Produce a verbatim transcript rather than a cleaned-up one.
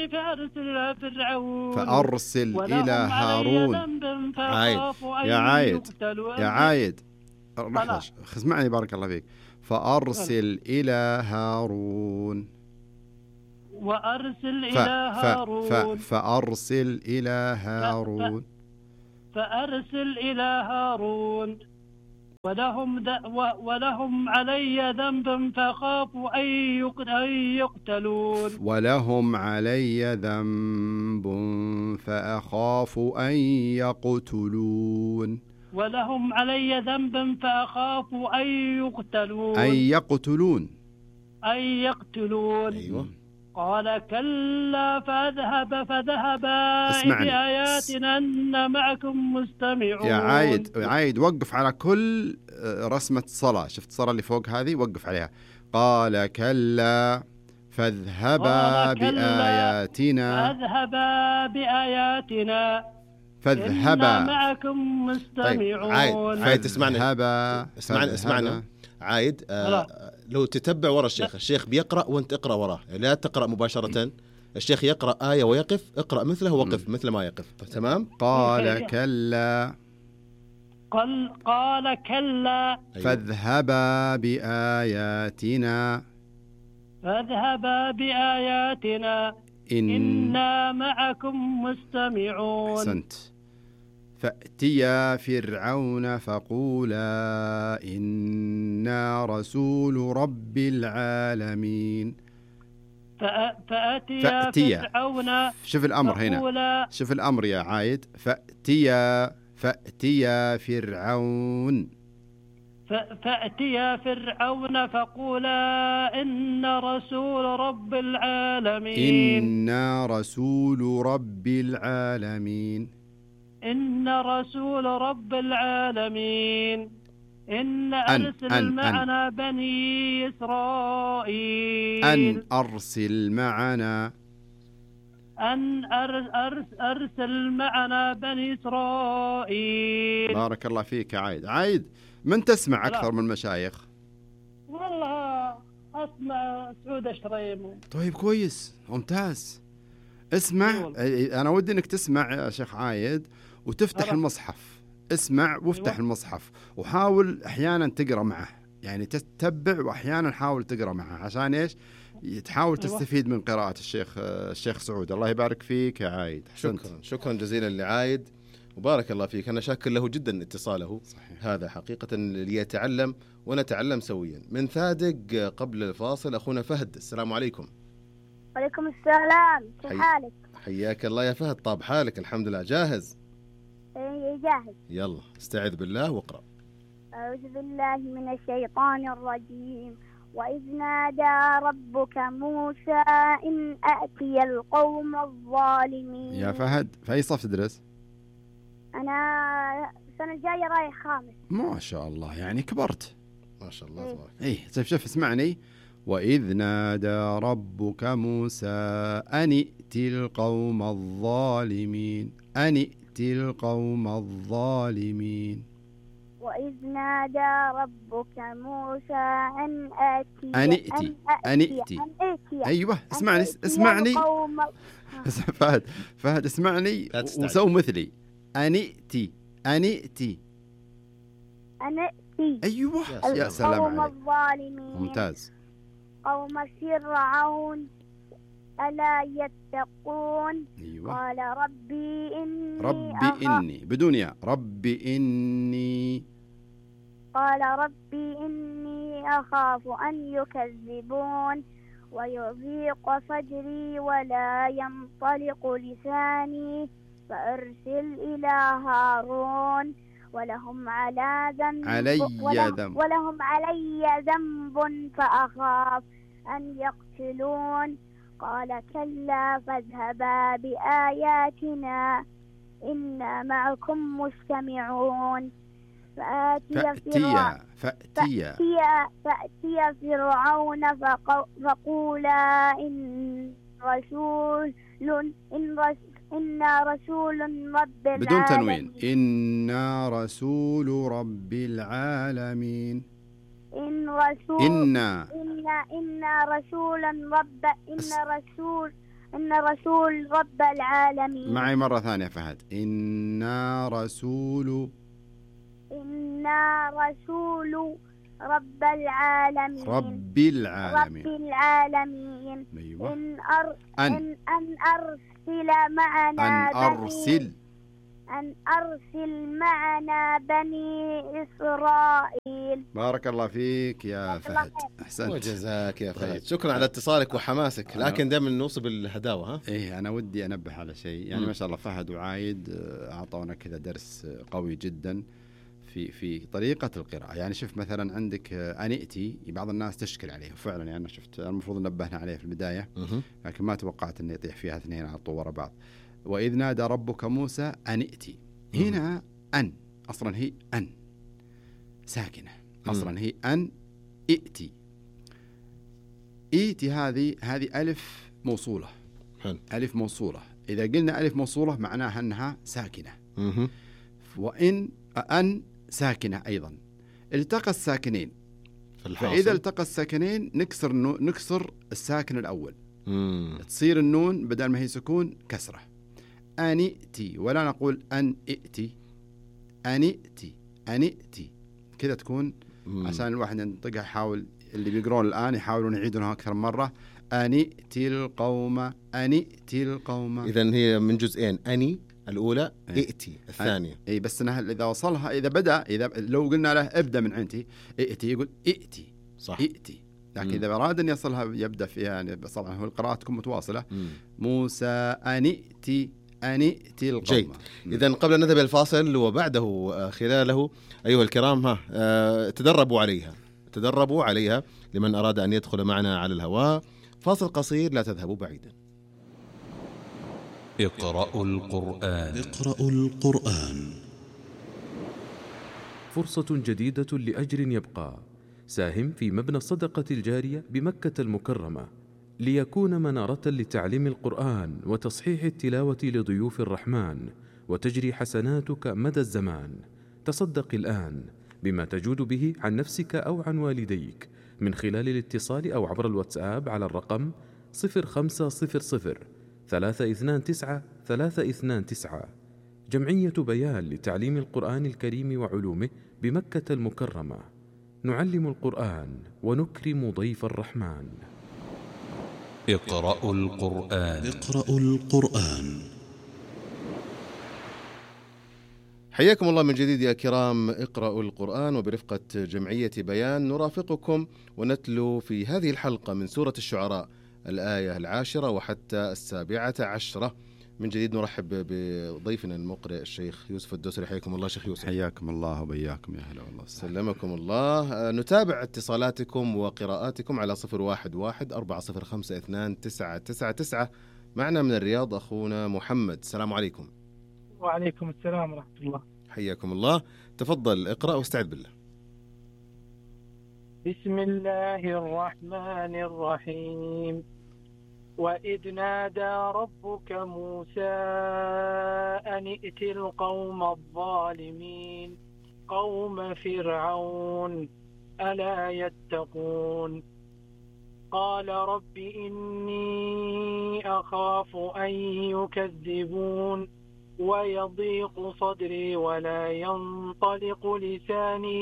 فأرسل إلى فرعون فأرسل إلى هارون. عايد يا عايد يا عايد لحظة اسمعني بارك الله فيك. فأرسل إلى هارون وأرسل ف... إلى ف... هارون ف... فأرسل إلى هارون ف... فأرسل إلى هارون ولهم, د... ولهم علي ذنب فأخاف أن يقتلون ولهم علي ذنب فأخاف أن يقتلون ولهم علي ذنب فأخاف أن يقتلون أن يقتلون أن يقتلون. أيوة. قال كلا فاذهب فذهبا بآياتنا إن معكم مستمعون. يا عايد عايد وقف على كل رسمة صلاة. شفت الصلاة اللي فوق هذه وقف عليها. قال كلا فاذهبا بآياتنا فاذهبا بآياتنا فاذهبا إن معكم مستمعون. طيب عايد عايد تسمعنا اسمعنا اسمعنا عايد آه لو تتبع ورا الشيخ، الشيخ بيقرأ وانت اقرأ وراه، لا تقرأ مباشرة. الشيخ يقرأ آية ويقف، اقرأ مثله ووقف مثل ما يقف. تمام. قال كلا قال قال كلا فاذهبا بآياتنا فاذهبا بآياتنا إن إنا معكم مستمعون. أحسنت. فأتيا فرعون فقولا إنا رسول رب العالمين. فأتيا, فأتيا فرعون شوف الأمر هنا، شوف الأمر يا عايد. فأتيا فأتيا فرعون فأتيا فرعون فقولا إن رسول رب العالمين. إنا رسول رب العالمين. إن رسول رب العالمين. إن أرسل أن معنا أن بني إسرائيل. أن أرسل معنا أن أرس أرسل معنا بني إسرائيل. بارك الله فيك يا عايد. عايد من تسمع أكثر من المشايخ؟ والله أسمع سعود الشريم. طيب كويس ممتاز. اسمع، أنا ودي أنك تسمع يا شيخ عايد وتفتح أرى. المصحف. اسمع وافتح أيوة. المصحف وحاول أحيانا تقرأ معه، يعني تتبع وأحيانا حاول تقرأ معه عشان إيش؟ تحاول تستفيد من قراءة الشيخ الشيخ سعود. الله يبارك فيك يا عايد. حسنت. شكرا شكرا جزيلا لعايد وبارك الله فيك. أنا شاكر له جدا اتصاله. صحيح. هذا حقيقة ليتعلم ونتعلم سويا. من ثادق قبل الفاصل أخونا فهد. السلام عليكم. وعليكم السلام. كيف حي... حالك؟ حياك الله يا فهد. طاب حالك؟ الحمد لله. جاهز؟ ايه جاهز. يلا استعذ بالله واقرأ. أعوذ بالله من الشيطان الرجيم. وإذ نادى ربك موسى إن أتي القوم الظالمين. يا فهد في أي صف تدرس؟ أنا السنة الجاية رايح خامس. ما شاء الله يعني كبرت. ما شاء الله تبارك. إيه شوف شوف اسمعني. وإذ نادى ربك موسى أن ائت القوم الظالمين. أن ائت القوم الظالمين. وإذ نادى ربك موسى أن آتي أن ائتي أن ائتي أيوة اسمعني اسمعني فهد فهد اسمعني وسوي مثلي. أن ائتي أن ائتي أن ائتي أيوة يا سلام القوم عليك. الظالمين. ممتاز. قوم فرعون ألا يتقون. أيوة. قال ربي إني ربي أخاف. إني بدون يا ربي إني قال ربي إني أخاف أن يكذبون ويضيق صدري ولا ينطلق لساني فأرسل إلى هارون ولهم على ذنب علي ولهم, ذنب ولهم علي ذنب فأخاف أن يقتلون. قال كلا فاذهبا بآياتنا إنا معكم مستمعون. فأتيا فأتيا فأتيا فرعون فقولا إن رسول إن رسول إنا رسول رب العالمين. بدون تنوين. إنا رسول رب العالمين. إن رسول إنا إنا إنا رسول رب إن رسول إن رسول رب العالمين. معي مرة ثانية فهد. إنا رسول إنا رسول رب العالمين رب العالمين رب العالمين. أيوة. إن, أر... أن. إن أن أرسل معنا أن أرسل أن أرسل معنا بني إسرائيل. بارك الله فيك يا فهد، أحسنت وجزاك يا فهد. شكرا على اتصالك وحماسك، لكن دائما نوصل بالهداوة. ها إيه أنا ودي أنبه على شيء يعني م. ما شاء الله فهد وعايد أعطونا كذا درس قوي جدا في في طريقة القراءة. يعني شوف مثلا عندك أنئتي بعض الناس تشكل عليه فعلا، يعني أنا شفت المفروض نبهنا عليه في البداية لكن ما توقعت أن يطيح فيها اثنين على طول ورا بعض. وإذ نادى ربك موسى أن ائتي، هنا أن أصلا هي أن ساكنة، أصلا هي أن ائتي. ائتي هذه هذه ألف موصولة. حل. ألف موصولة، إذا قلنا ألف موصولة معناها أنها ساكنة. وإن أن ساكنة أيضا، التقى الساكنين، فإذا التقى الساكنين نكسر نكسر الساكن الأول. مم. تصير النون بدل ما هي سكون كسرة. أن ائتي، ولا نقول أن ائتي، أن ائتي أن ائتي كذا تكون. مم. عشان الواحد ينطقها يحاول، اللي بيقرون الآن يحاولون يعيدونها أكثر مرة. أن ائتي القوم أن ائتي القوم. إذن هي من جزئين، أني الأولى ائتي الثانية. اي بس انها اذا وصلها اذا بدا اذا لو قلنا له ابدا من عندي ائتي يقول ائتي صح ائتي، لكن مم. اذا اراد ان يصلها يبدا فيها يعني طبعا هو القراءه تكون متواصله. مم. موسى ان ائتي ان ائتي القوم. جيد. اذا قبل ان نذهب الى الفاصل وبعده خلاله ايها الكرام ها آه تدربوا عليها تدربوا عليها لمن اراد ان يدخل معنا على الهواء. فاصل قصير، لا تذهبوا بعيدا. اقرأوا القرآن. اقرأوا القرآن. فرصة جديدة لأجر يبقى. ساهم في مبنى الصدقة الجارية بمكة المكرمة ليكون منارة لتعليم القرآن وتصحيح التلاوة لضيوف الرحمن، وتجري حسناتك مدى الزمان. تصدق الآن بما تجود به عن نفسك أو عن والديك من خلال الاتصال أو عبر الواتساب على الرقم صفر خمسة صفر صفر ثلاثة اثنان تسعة ثلاثة اثنان تسعة. جمعية بيان لتعليم القرآن الكريم وعلومه بمكة المكرمة. نعلم القرآن ونكرم ضيف الرحمن. اقرأوا القرآن. اقرأوا القرآن. حياكم الله من جديد يا كرام. اقرأوا القرآن، وبرفقة جمعية بيان نرافقكم ونتلو في هذه الحلقة من سورة الشعراء الآية العاشرة وحتى السابعة عشرة. من جديد نرحب بضيفنا المقرئ الشيخ يوسف الدوسري. حياكم الله شيخ يوسف. حياكم الله وبياكم، يا هلا والله. سلمكم الله. نتابع اتصالاتكم وقراءاتكم على صفر واحد واحد أربعة صفر خمسة اثنان تسعة تسعة تسعة. معنا من الرياض أخونا محمد. السلام عليكم. وعليكم السلام ورحمة الله. حياكم الله. تفضل اقرأ واستعد بالله. بسم الله الرحمن الرحيم. وإذ نادى ربك موسى أن ائت القوم الظالمين قوم فرعون ألا يتقون. قال رب إني أخاف أن يكذبون ويضيق صدري ولا ينطلق لساني